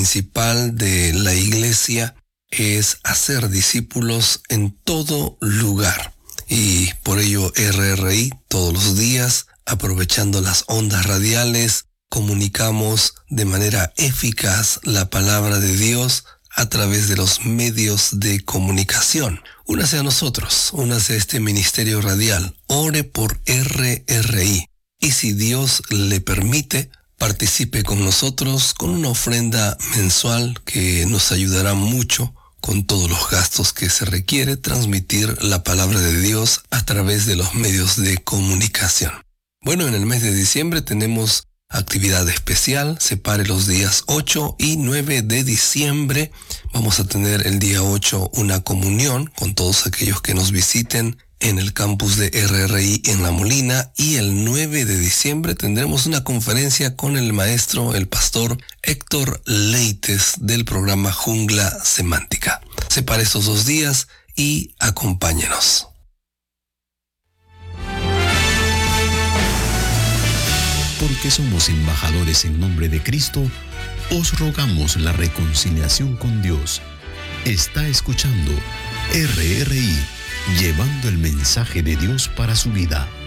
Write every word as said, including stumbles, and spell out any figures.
principal de la iglesia es hacer discípulos en todo lugar. Y por ello R R I todos los días, aprovechando las ondas radiales, comunicamos de manera eficaz la palabra de Dios a través de los medios de comunicación. Únase a nosotros, únase a este ministerio radial, ore por R R I. Y si Dios le permite, participe con nosotros con una ofrenda mensual que nos ayudará mucho con todos los gastos que se requiere transmitir la palabra de Dios a través de los medios de comunicación. Bueno, en el mes de diciembre tenemos actividad especial. Separe los días ocho y nueve de diciembre. Vamos a tener el día ocho una comunión con todos aquellos que nos visiten en el campus de R R I en La Molina, y el nueve de diciembre tendremos una conferencia con el maestro, el pastor Héctor Leites del programa Jungla Semántica. Separe estos dos días y acompáñenos. Porque somos embajadores en nombre de Cristo, os rogamos la reconciliación con Dios. Está escuchando R R I, llevando el mensaje de Dios para su vida.